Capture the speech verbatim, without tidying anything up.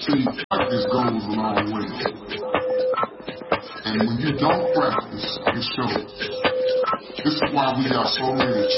See, practice goes a long way. And when you don't practice, it shows. This is why we got so many